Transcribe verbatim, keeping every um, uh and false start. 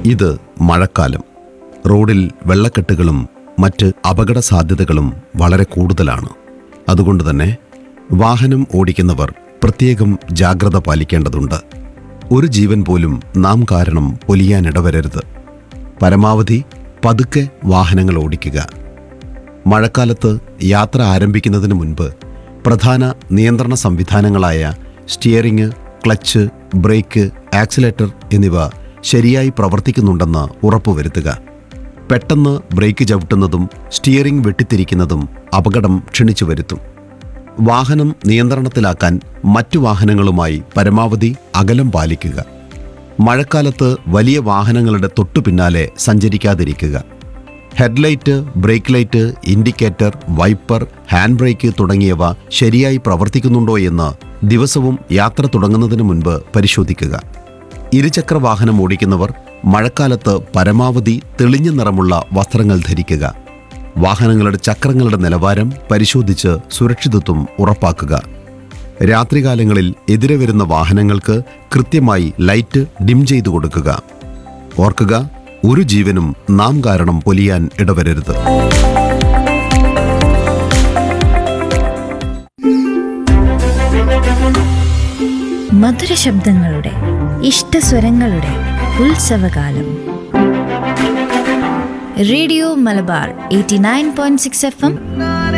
ഇത് മഴക്കാലം. റോഡിൽ വെള്ളക്കെട്ടുകളും മറ്റ് അപകട സാധ്യതകളും വളരെ കൂടുതലാണ്. അതുകൊണ്ട് തന്നെ വാഹനം ഓടിക്കുന്നവർ പ്രത്യേകം ജാഗ്രത പാലിക്കേണ്ടതുണ്ട്. ഒരു ജീവൻ പോലും നാം കാരണം പൊലിയാനിടവരരുത്. പരമാവധി പതുക്കെ വാഹനങ്ങൾ ഓടിക്കുക. മഴക്കാലത്ത് യാത്ര ആരംഭിക്കുന്നതിന് മുൻപ് പ്രധാന നിയന്ത്രണ സംവിധാനങ്ങളായ സ്റ്റിയറിംഗ്, ക്ലച്ച്, ബ്രേക്ക്, ആക്സിലേറ്റർ എന്നിവ ശരിയായി പ്രവർത്തിക്കുന്നുണ്ടെന്ന് ഉറപ്പുവരുത്തുക. പെട്ടെന്ന് ബ്രേക്ക് ചവിട്ടുന്നതും സ്റ്റിയറിംഗ് വെട്ടിത്തിരിക്കുന്നതും അപകടം ക്ഷണിച്ചു വരുത്തും. വാഹനം നിയന്ത്രണത്തിലാക്കാൻ മറ്റു വാഹനങ്ങളുമായി പരമാവധി അകലം പാലിക്കുക. മഴക്കാലത്ത് വലിയ വാഹനങ്ങളുടെ തൊട്ടു പിന്നാലെ സഞ്ചരിക്കാതിരിക്കുക. Headlight, brake light, indicator, wiper, hand brake തുടങ്ങിയവ ശരിയായി പ്രവർത്തിക്കുന്നുണ്ടോ എന്ന് ദിവസവും യാത്ര തുടങ്ങുന്നതിന് മുൻപ് പരിശോധിക്കുക. ഇരുചക്ര വാഹനം ഓടിക്കുന്നവർ മഴക്കാലത്ത് പരമാവധി തെളിഞ്ഞ നിറമുള്ള വസ്ത്രങ്ങൾ ധരിക്കുക. വാഹനങ്ങളുടെ ചക്രങ്ങളുടെ നിലവാരം പരിശോധിച്ച് സുരക്ഷിതത്വം ഉറപ്പാക്കുക. രാത്രികാലങ്ങളിൽ എതിരെ വരുന്ന വാഹനങ്ങൾക്ക് കൃത്യമായി ലൈറ്റ് ഡിം ചെയ്തു കൊടുക്കുക. ഓർക്കുക, ഒരു ജീവനും നാം കാരണം പൊലിയാൻ ഇടവരരുത്. മധുര ശബ്ദങ്ങളുടെ ഇഷ്ടസ്വരങ്ങളുടെ ഉത്സവകാലം. Radio Malabar eighty nine point six F M